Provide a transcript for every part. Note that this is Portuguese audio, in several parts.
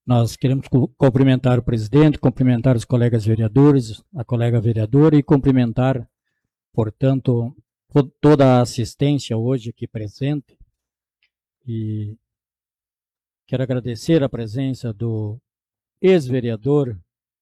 Nós queremos cumprimentar o presidente, cumprimentar os colegas vereadores, a colega vereadora e cumprimentar, portanto, toda a assistência hoje aqui presente. E quero agradecer a presença do ex-vereador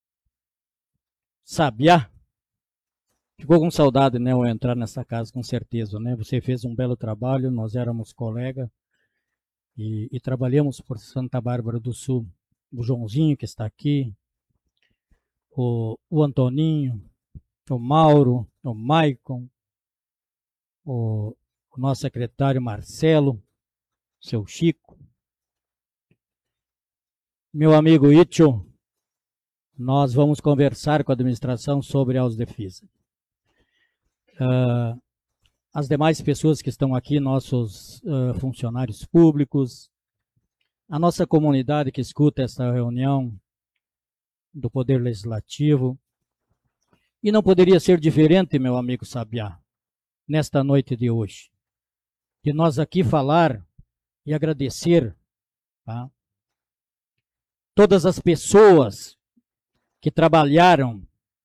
Sabiá. Ficou com saudade, né, ao entrar nessa casa, com certeza, né? Você fez um belo trabalho, nós éramos colegas e trabalhamos por Santa Bárbara do Sul. O Joãozinho, que está aqui, o Antoninho, o Mauro, o Maicon, o nosso secretário Marcelo, seu Chico, meu amigo Itcho. Nós vamos conversar com a administração sobre a Ausdefisa. As demais pessoas que estão aqui, nossos funcionários públicos, a nossa comunidade que escuta essa reunião do Poder Legislativo. E não poderia ser diferente, meu amigo Sabiá, nesta noite de hoje, de nós aqui falar e agradecer, tá, todas as pessoas que trabalharam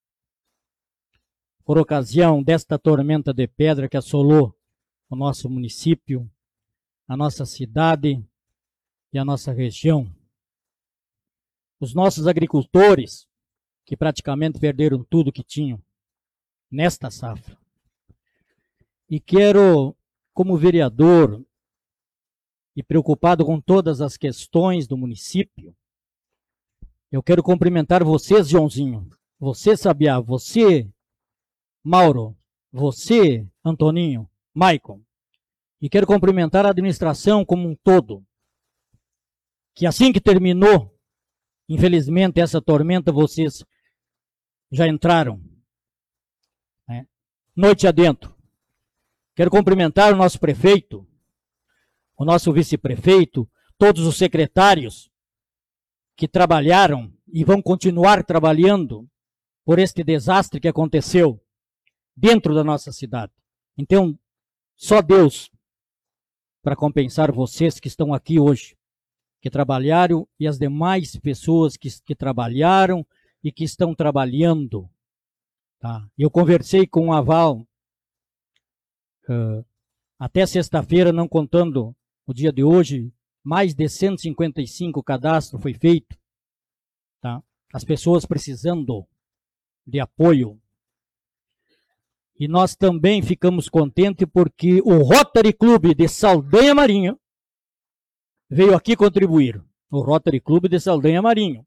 por ocasião desta tormenta de pedra que assolou o nosso município, a nossa cidade e a nossa região. Os nossos agricultores, que praticamente perderam tudo que tinham nesta safra. E quero, como vereador e preocupado com todas as questões do município, eu quero cumprimentar vocês, Joãozinho, você, Sabiá, você, Mauro, você, Antoninho, Maicon, e quero cumprimentar a administração como um todo, que assim que terminou, infelizmente, essa tormenta, vocês já entraram, né, noite adentro. Quero cumprimentar o nosso prefeito, o nosso vice-prefeito, todos os secretários que trabalharam e vão continuar trabalhando por este desastre que aconteceu dentro da nossa cidade. Então, só Deus para compensar vocês que estão aqui hoje, que trabalharam, e as demais pessoas que trabalharam e que estão trabalhando. Tá? Eu conversei com o Aval até sexta-feira, não contando o dia de hoje, mais de 155 cadastros foi feito. Tá? As pessoas precisando de apoio. E nós também ficamos contentes porque o Rotary Clube de Saldanha Marinho veio aqui contribuir. O Rotary Clube de Saldanha Marinho.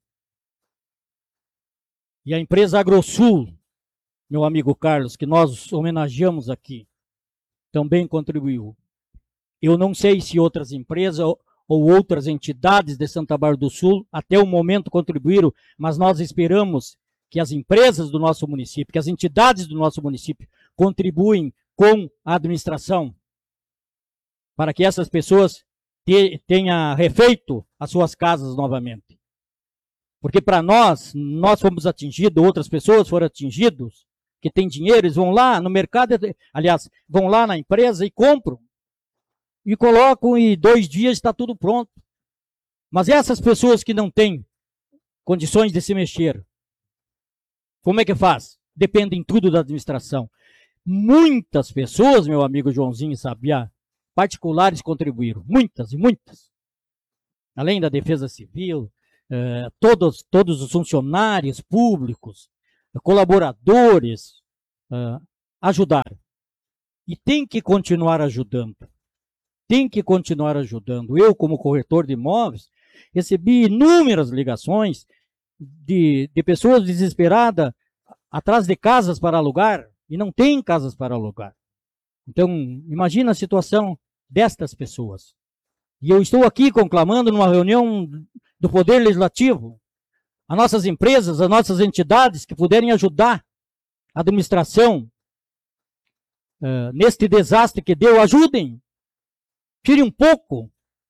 E a empresa AgroSul, meu amigo Carlos, que nós homenageamos aqui, também contribuiu. Eu não sei se outras empresas ou outras entidades de Santa Bárbara do Sul até o momento contribuíram, mas nós esperamos que as empresas do nosso município, que as entidades do nosso município contribuem com a administração para que essas pessoas tenham refeito as suas casas novamente. Porque para nós fomos atingidos, outras pessoas foram atingidas, que têm dinheiro, eles vão lá no mercado, aliás, vão lá na empresa e compram. E colocam e 2 dias está tudo pronto. Mas essas pessoas que não têm condições de se mexer, como é que faz? Dependem tudo da administração. Muitas pessoas, meu amigo Joãozinho e Sabiá, particulares contribuíram. Muitas e muitas. Além da Defesa Civil, todos os funcionários públicos, colaboradores, ajudaram. E tem que continuar ajudando. Tem que continuar ajudando. Eu, como corretor de imóveis, recebi inúmeras ligações de pessoas desesperadas atrás de casas para alugar e não tem casas para alugar. Então, imagina a situação destas pessoas. E eu estou aqui conclamando numa reunião do Poder Legislativo, as nossas empresas, as nossas entidades que puderem ajudar a administração neste desastre que deu, ajudem. Tire um pouco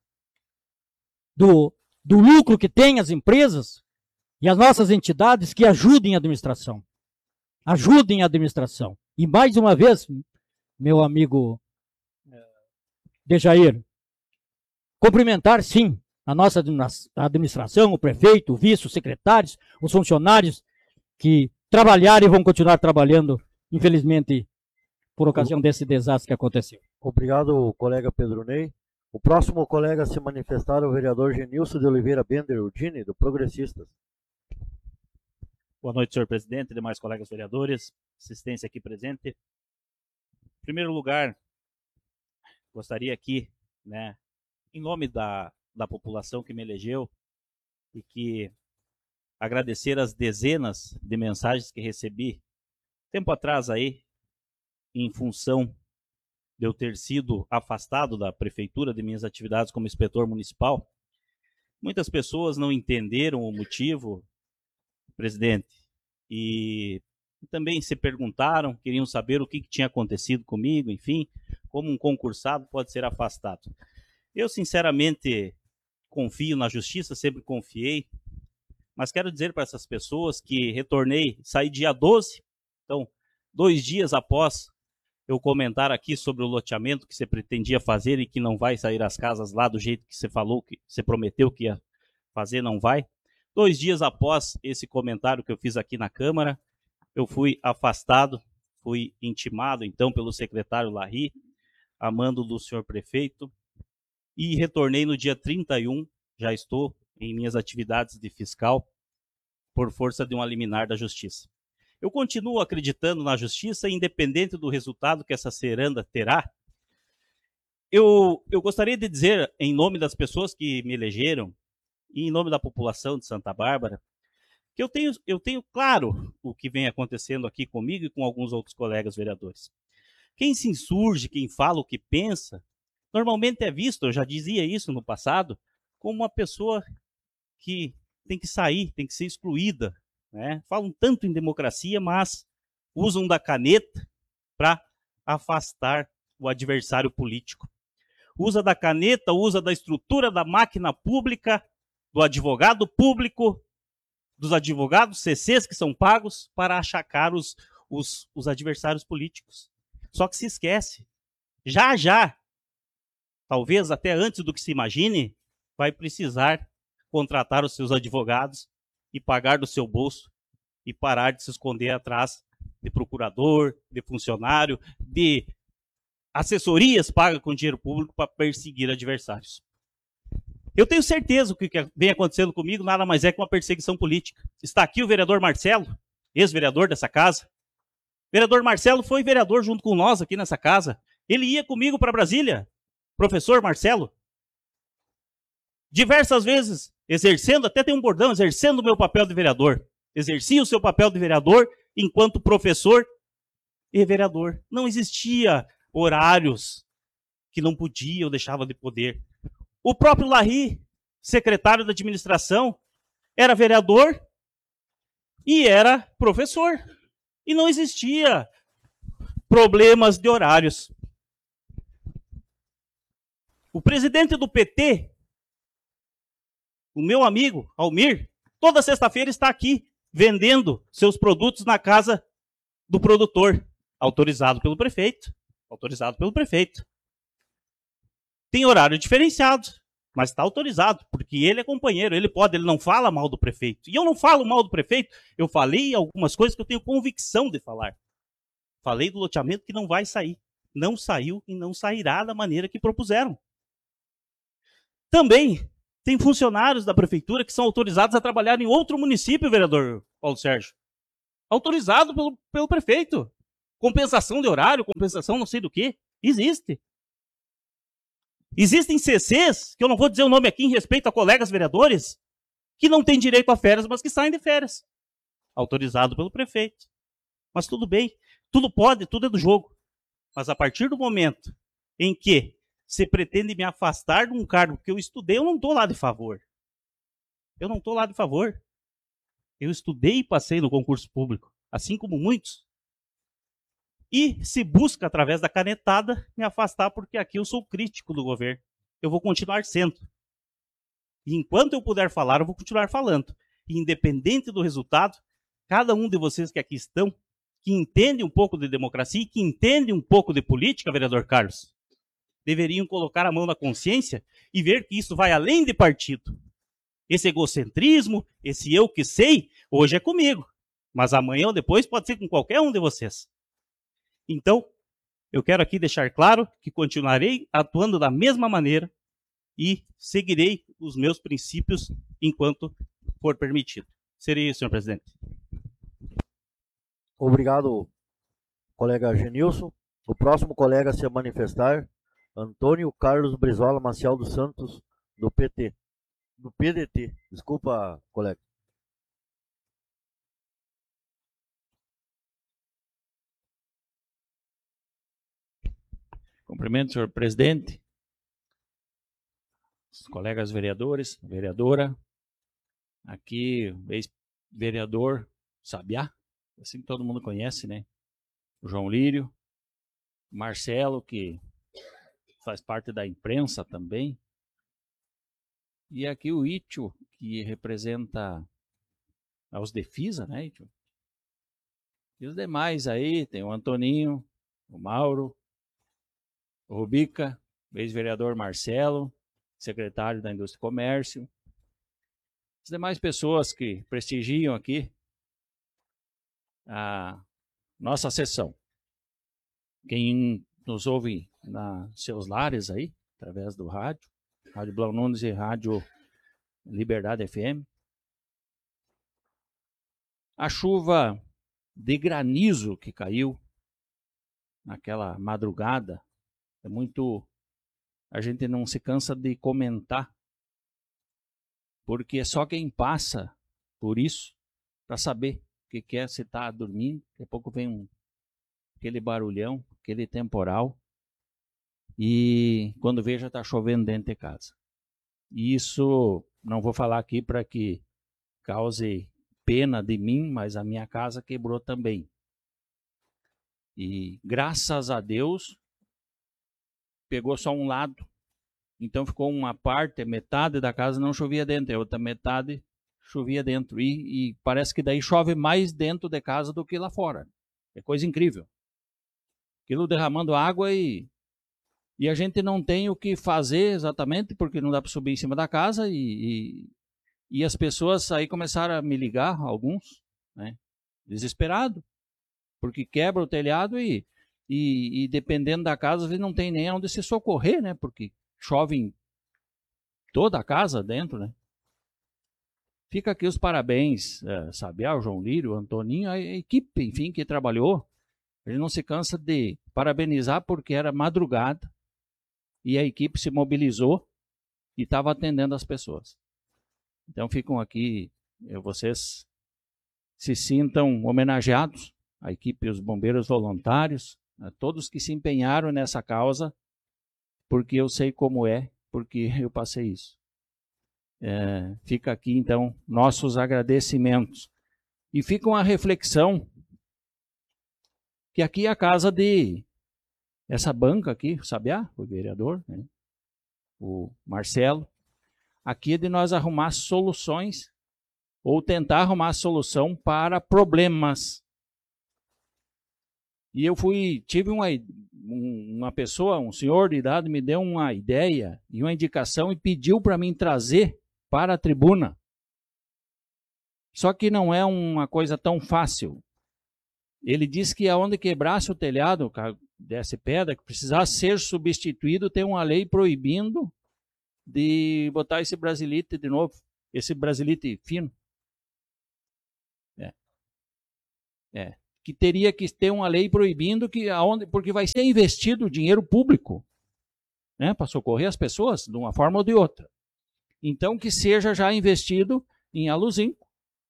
do lucro que tem as empresas e as nossas entidades que ajudem a administração. Ajudem a administração. E mais uma vez, meu amigo Dejair, cumprimentar sim a nossa administração, o prefeito, o vice, os secretários, os funcionários que trabalharam e vão continuar trabalhando, infelizmente, por ocasião desse desastre que aconteceu. Obrigado, colega Pedro Ney. O próximo colega a se manifestar é o vereador Genilson de Oliveira Bender Udine, do Progressistas. Boa noite, senhor presidente e demais colegas vereadores, assistência aqui presente. Em primeiro lugar, gostaria aqui, em nome da população que me elegeu, e que agradecer as dezenas de mensagens que recebi tempo atrás aí, em função de eu ter sido afastado da prefeitura de minhas atividades como inspetor municipal. Muitas pessoas não entenderam o motivo, presidente, e também se perguntaram, queriam saber o que tinha acontecido comigo, enfim, como um concursado pode ser afastado. Eu, sinceramente, confio na justiça, sempre confiei, mas quero dizer para essas pessoas que retornei, saí dia 12, então, 2 dias após eu comentar aqui sobre o loteamento que você pretendia fazer e que não vai sair as casas lá do jeito que você falou, que você prometeu que ia fazer, não vai. 2 dias após esse comentário que eu fiz aqui na Câmara, eu fui afastado, fui intimado então pelo secretário Larry, a mando do senhor prefeito, e retornei no dia 31, já estou em minhas atividades de fiscal, por força de uma liminar da Justiça. Eu continuo acreditando na Justiça, independente do resultado que essa seranda terá. Eu gostaria de dizer, em nome das pessoas que me elegeram, e em nome da população de Santa Bárbara, que eu tenho claro o que vem acontecendo aqui comigo e com alguns outros colegas vereadores. Quem se insurge, quem fala o que pensa, normalmente é visto, eu já dizia isso no passado, como uma pessoa que tem que sair, tem que ser excluída. Falam tanto em democracia, mas usam da caneta para afastar o adversário político. Usa da caneta, usa da estrutura da máquina pública, do advogado público, dos advogados CCs que são pagos para achacar os adversários políticos. Só que se esquece. Já, talvez até antes do que se imagine, vai precisar contratar os seus advogados e pagar do seu bolso e parar de se esconder atrás de procurador, de funcionário, de assessorias pagas com dinheiro público para perseguir adversários. Eu tenho certeza que o que vem acontecendo comigo nada mais é que uma perseguição política. Está aqui o vereador Marcelo, ex-vereador dessa casa. O vereador Marcelo foi vereador junto com nós aqui nessa casa. Ele ia comigo para Brasília, professor Marcelo. Diversas vezes, exercendo, até tem um bordão, exercendo o meu papel de vereador. Exercia o seu papel de vereador enquanto professor e vereador. Não existia horários que não podia ou deixava de poder. O próprio Larry, secretário da administração, era vereador e era professor. E não existia problemas de horários. O presidente do PT, o meu amigo Almir, toda sexta-feira está aqui vendendo seus produtos na casa do produtor, autorizado pelo prefeito. Autorizado pelo prefeito. Tem horário diferenciado, mas está autorizado, porque ele é companheiro, ele pode, ele não fala mal do prefeito. E eu não falo mal do prefeito, eu falei algumas coisas que eu tenho convicção de falar. Falei do loteamento que não vai sair. Não saiu e não sairá da maneira que propuseram. Também tem funcionários da prefeitura que são autorizados a trabalhar em outro município, vereador Paulo Sérgio. Autorizado pelo prefeito. Compensação de horário, compensação não sei do que. Existe. Existem CCs, que eu não vou dizer o nome aqui em respeito a colegas vereadores, que não têm direito a férias, mas que saem de férias. Autorizado pelo prefeito. Mas tudo bem, tudo pode, tudo é do jogo. Mas a partir do momento em que você pretende me afastar de um cargo que eu estudei, eu não estou lá de favor. Eu não estou lá de favor. Eu estudei e passei no concurso público, assim como muitos. E se busca, através da canetada, me afastar, porque aqui eu sou crítico do governo. Eu vou continuar sendo. E enquanto eu puder falar, eu vou continuar falando. E independente do resultado, cada um de vocês que aqui estão, que entende um pouco de democracia e que entende um pouco de política, vereador Carlos, deveriam colocar a mão na consciência e ver que isso vai além de partido. Esse egocentrismo, esse eu que sei, hoje é comigo, mas amanhã ou depois pode ser com qualquer um de vocês. Então, eu quero aqui deixar claro que continuarei atuando da mesma maneira e seguirei os meus princípios enquanto for permitido. Seria isso, senhor presidente. Obrigado, colega Genilson. O próximo colega a se manifestar, Antônio Carlos Brizola Maciel dos Santos, do PT. Do PDT. Desculpa, colega. Cumprimento, senhor presidente, os colegas vereadores, vereadora, aqui o ex-vereador Sabiá, assim que todo mundo conhece, né? O João Lírio, o Marcelo, que faz parte da imprensa também, e aqui o Ítio, que representa aos Defisa, né, Ítio? E os demais aí, tem o Antoninho, o Mauro, o Rubica, ex-vereador Marcelo, secretário da Indústria e Comércio, as demais pessoas que prestigiam aqui a nossa sessão. Quem nos ouve nos seus lares aí, através do rádio, Rádio Blau Nunes e Rádio Liberdade FM. A chuva de granizo que caiu naquela madrugada, é muito... A gente não se cansa de comentar, porque é só quem passa por isso para saber o que é se está dormindo. Daqui a pouco vem aquele barulhão, aquele temporal, e quando vê já está chovendo dentro de casa. E isso não vou falar aqui para que cause pena de mim, mas a minha casa quebrou também. E graças a Deus pegou só um lado, então ficou uma parte, metade da casa não chovia dentro, a outra metade chovia dentro, e parece que daí chove mais dentro de casa do que lá fora. É coisa incrível. Aquilo derramando água e a gente não tem o que fazer exatamente, porque não dá para subir em cima da casa, e as pessoas aí começaram a me ligar, alguns, né, desesperado, porque quebra o telhado e dependendo da casa, às vezes não tem nem onde se socorrer, né? Porque chove em toda a casa dentro, né? Fica aqui os parabéns, Sabiá, o João Lírio, o Antoninho, a equipe, enfim, que trabalhou. A gente não se cansa de parabenizar porque era madrugada e a equipe se mobilizou e estava atendendo as pessoas. Então ficam aqui, vocês se sintam homenageados, a equipe, os bombeiros voluntários, a todos que se empenharam nessa causa, porque eu sei como é, porque eu passei isso. Fica aqui, então, nossos agradecimentos. E fica uma reflexão, que aqui é a casa de essa banca aqui, o Sabiá, o vereador, né? O Marcelo. Aqui é de nós arrumar soluções, ou tentar arrumar solução para problemas. E eu tive uma pessoa, um senhor de idade, me deu uma ideia e uma indicação e pediu para mim trazer para a tribuna. Só que não é uma coisa tão fácil. Ele disse que aonde quebrasse o telhado, desse pedra, que precisasse ser substituído, tem uma lei proibindo de botar esse brasilite de novo, esse brasilite fino. Que teria que ter uma lei proibindo porque vai ser investido dinheiro público, né, para socorrer as pessoas de uma forma ou de outra. Então que seja já investido em aluzinco.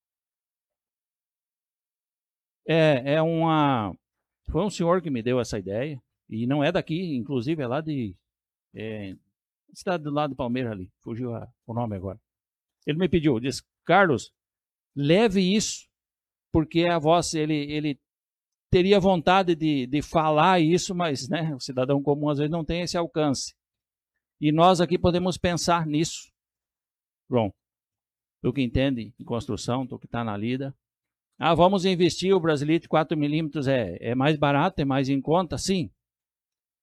Foi um senhor que me deu essa ideia, e não é daqui, inclusive é lá de cidade do lado do Palmeiras ali, fugiu o nome agora. Ele me pediu, disse: Carlos, leve isso, porque a voz, ele teria vontade de falar isso, mas, né, o cidadão comum às vezes não tem esse alcance. E nós aqui podemos pensar nisso. Bom, tu que entende em construção, tu que está na lida. Vamos investir o brasilite 4 milímetros, é mais barato, é mais em conta? Sim.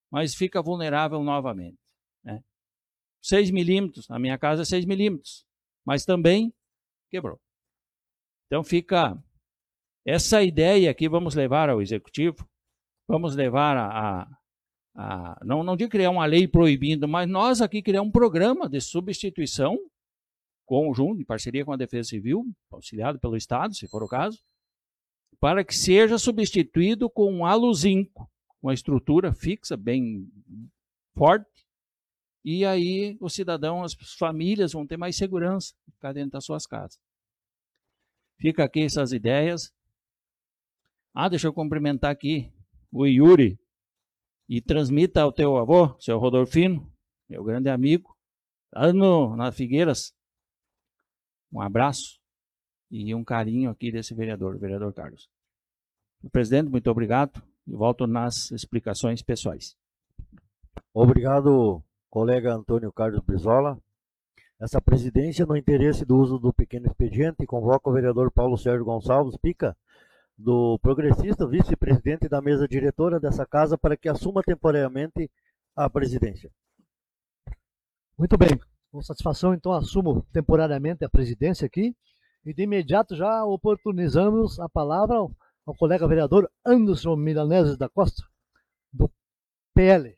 mas fica vulnerável novamente. Né? 6 milímetros, na minha casa é 6 milímetros, mas também quebrou. Então fica essa ideia aqui, vamos levar ao executivo, vamos levar não de criar uma lei proibindo, mas nós aqui criar um programa de substituição conjunto, em parceria com a Defesa Civil, auxiliado pelo Estado, se for o caso, para que seja substituído com um aluzinco, uma estrutura fixa, bem forte, e aí o cidadão, as famílias vão ter mais segurança de ficar dentro das suas casas. Fica aqui essas ideias. Deixa eu cumprimentar aqui o Yuri, e transmita ao teu avô, seu Rodolfino, meu grande amigo, lá na Figueiras, um abraço e um carinho aqui desse vereador, o vereador Carlos. Presidente, muito obrigado e volto nas explicações pessoais. Obrigado, colega Antônio Carlos Brizola. Essa presidência, no interesse do uso do pequeno expediente, convoca o vereador Paulo Sérgio Gonçalves Pica, do Progressista, vice-presidente da mesa diretora dessa casa, para que assuma temporariamente a presidência. Muito bem, com satisfação então assumo temporariamente a presidência aqui e de imediato já oportunizamos a palavra ao colega vereador Anderson Milaneses da Costa, do PL.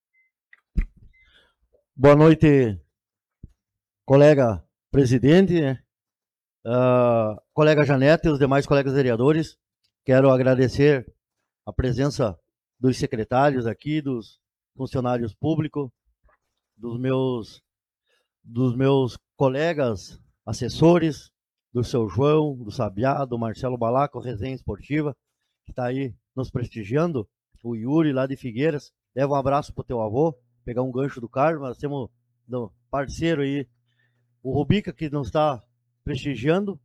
Boa noite, colega presidente, colega Janete e os demais colegas vereadores. Quero agradecer a presença dos secretários aqui, dos funcionários públicos, dos meus colegas assessores, do seu João, do Sabiá, do Marcelo Balaco, Resenha Esportiva, que está aí nos prestigiando, o Yuri lá de Figueiras. Leva um abraço para o teu avô, pegar um gancho do Carlos, nós temos um parceiro aí, o Rubica, que nos está prestigiando.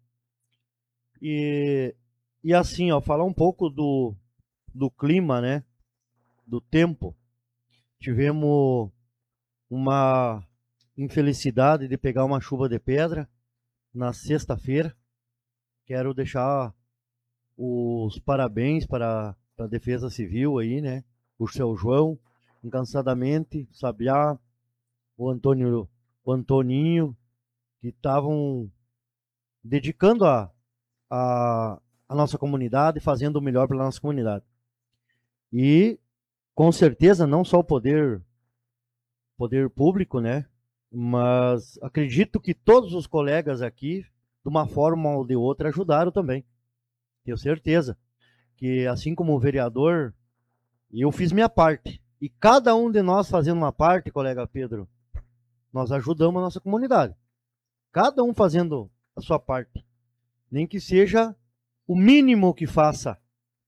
E assim, falar um pouco do clima, né? Do tempo. Tivemos uma infelicidade de pegar uma chuva de pedra na sexta-feira. Quero deixar os parabéns para a Defesa Civil aí, né? O seu João, incansadamente, o Sabiá, o Antoninho, que estavam dedicando a nossa comunidade, fazendo o melhor pela nossa comunidade. E, com certeza, não só o poder público, né? Mas acredito que todos os colegas aqui, de uma forma ou de outra, ajudaram também. Tenho certeza que, assim como o vereador, eu fiz minha parte. E cada um de nós fazendo uma parte, colega Pedro, nós ajudamos a nossa comunidade. Cada um fazendo a sua parte. Nem que seja o mínimo que faça.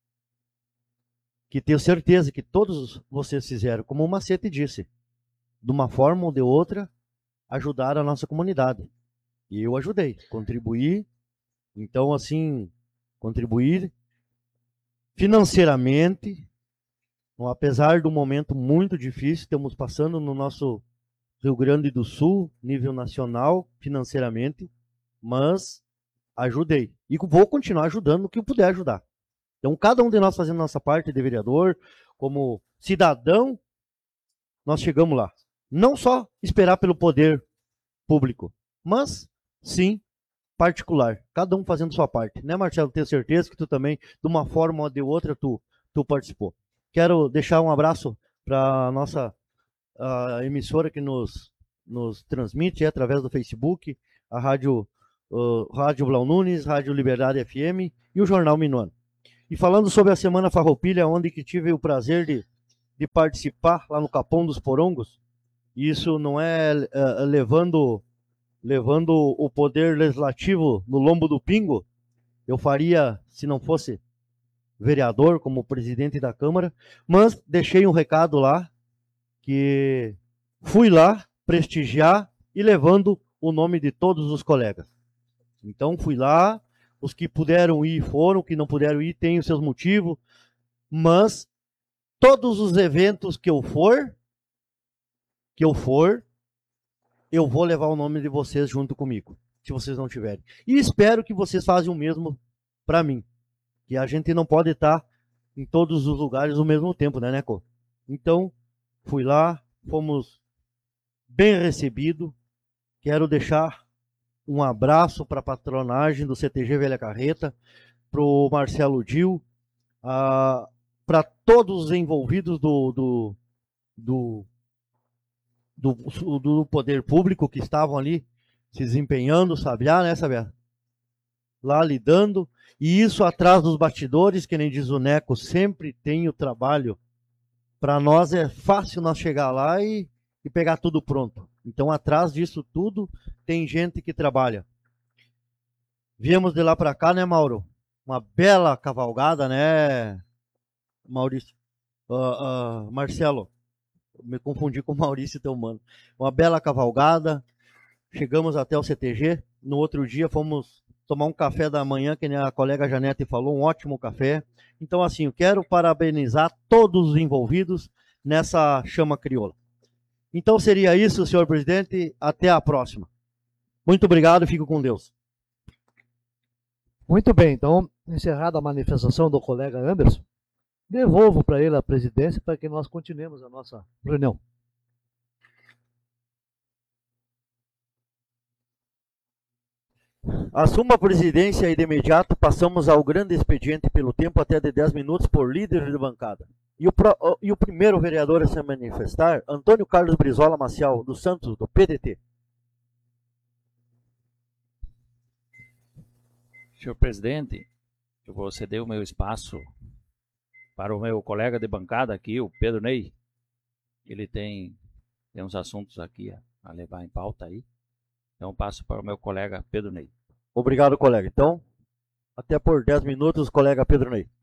Que tenho certeza que todos vocês fizeram, como o Macete disse, de uma forma ou de outra, ajudaram a nossa comunidade. E eu ajudei, contribuí. Então, assim, contribuir financeiramente, apesar do momento muito difícil, estamos passando no nosso Rio Grande do Sul, nível nacional, financeiramente, mas ajudei. E vou continuar ajudando no que eu puder ajudar. Então, cada um de nós fazendo nossa parte de vereador, como cidadão, nós chegamos lá. Não só esperar pelo poder público, mas sim particular. Cada um fazendo sua parte. Né, Marcelo? Tenho certeza que tu também, de uma forma ou de outra, tu participou. Quero deixar um abraço para a nossa emissora que nos transmite através do Facebook, a Rádio Blau Nunes, Rádio Liberdade FM e o Jornal Minuano. E falando sobre a Semana Farroupilha, onde que tive o prazer de participar lá no Capão dos Porongos, isso não é levando o poder legislativo no lombo do pingo, eu faria se não fosse vereador, como presidente da Câmara, mas deixei um recado lá, que fui lá prestigiar e levando o nome de todos os colegas. Então fui lá, os que puderam ir foram, que não puderam ir têm os seus motivos, mas todos os eventos que eu for, eu vou levar o nome de vocês junto comigo, se vocês não tiverem. E espero que vocês façam o mesmo para mim, que a gente não pode estar em todos os lugares ao mesmo tempo, né, Neco? Então, Fui lá, fomos bem recebidos. Quero deixar um abraço para a patronagem do CTG Velha Carreta, para o Marcelo Dil, para todos os envolvidos do poder público que estavam ali se desempenhando, Sabiá, né, Sabiá? Lá lidando, e isso atrás dos bastidores, que nem diz o Neco, sempre tem o trabalho. Para nós é fácil nós chegar lá e pegar tudo pronto. Então, atrás disso tudo, tem gente que trabalha. Viemos de lá para cá, né, Mauro? Uma bela cavalgada, né, Maurício? Marcelo, me confundi com o Maurício, teu mano. Uma bela cavalgada. Chegamos até o CTG. No outro dia, fomos tomar um café da manhã, que nem a colega Janete falou, um ótimo café. Então, assim, eu quero parabenizar todos os envolvidos nessa chama crioula. Então, seria isso, senhor presidente. Até a próxima. Muito obrigado e fico com Deus. Muito bem, então, encerrada a manifestação do colega Anderson, devolvo para ele a presidência para que nós continuemos a nossa reunião. Assuma a presidência e de imediato passamos ao grande expediente pelo tempo até de 10 minutos por líder de bancada. E o primeiro vereador a se manifestar, Antônio Carlos Brizola Maciel dos Santos, do PDT. Senhor presidente, eu vou ceder o meu espaço para o meu colega de bancada aqui, o Pedro Ney. Ele tem uns assuntos aqui a levar em pauta aí. Então passo para o meu colega Pedro Ney. Obrigado, colega. Então, até por 10 minutos, colega Pedro Ney.